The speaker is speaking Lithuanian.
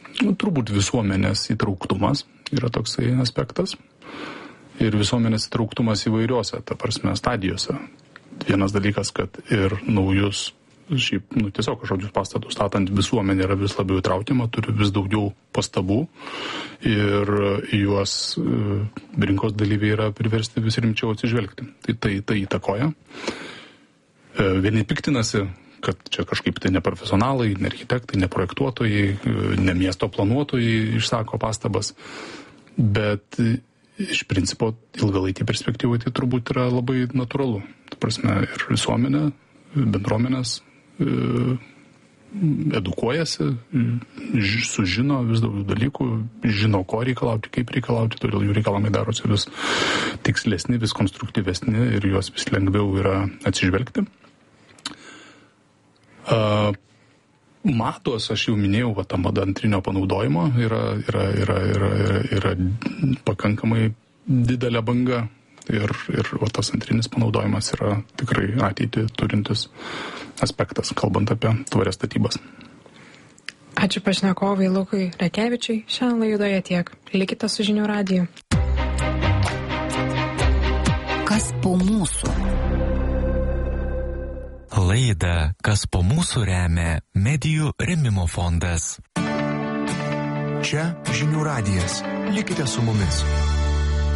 Turbūt visuomenės įtrauktumas yra toksai aspektas. Ir visuomenės įtrauktumas įvairiuose, ta prasme, stadijose. Vienas dalykas, kad ir naujus, šiaip, tiesiog kažkokius pastatus statant visuomenė yra vis labiau įtraukiama, turi vis daugiau pastabų ir juos rinkos dalyviai yra priversti vis rimčiau atsižvelgti. Tai įtakoja. Vieni piktinasi, kad čia kažkaip tai neprofesionalai, ne architektai, ne projektuotojai, ne miesto planuotojai išsako pastabas, bet iš principo ilgalaikį perspektyvą tai turbūt yra labai natūralu. Ta prasme, ir visuomenė, bendruomenės edukuojasi, sužino vis daugiau dalykų, žino, ko reikalauti, kaip reikalauti, todėl jų reikalavimai darosi vis tikslesni, vis konstruktyvesni ir juos vis lengviau yra atsižvelgti. Mados, aš jau minėjau, ta mada antrinio panaudojimo yra pakankamai didelė banga ir tas antrinis panaudojimas yra tikrai ateitį turintis aspektas, kalbant apie tvarias statybas. Ačiū pašnekovui Lukui Rekevičiui. Šiandien laidoje tiek. Likite su Žinių radiju. Kas po mūsų? Laidą Kas po mūsų remia Medijų rėmimo fondas. Čia Žinių radijas. Likite su mumis.